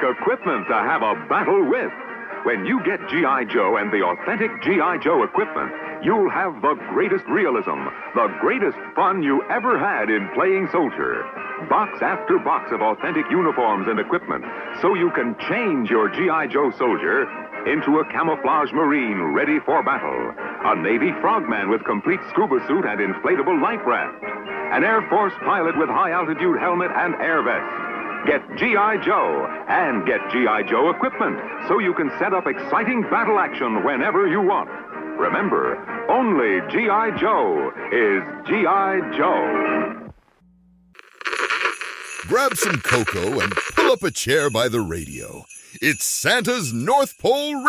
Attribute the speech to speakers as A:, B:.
A: equipment to have a battle with. When you get G.I. Joe and the authentic G.I. Joe equipment, you'll have the greatest realism, the greatest fun you ever had in playing soldier. Box after box of authentic uniforms and equipment, so you can change your G.I. Joe soldier into a camouflage Marine ready for battle, a Navy frogman with complete scuba suit and inflatable life raft, an Air Force pilot with high-altitude helmet and air vest. Get G.I. Joe and get G.I. Joe equipment so you can set up exciting battle action whenever you want. Remember, only G.I. Joe is G.I. Joe.
B: Grab some cocoa and pull up a chair by the radio. It's Santa's North Pole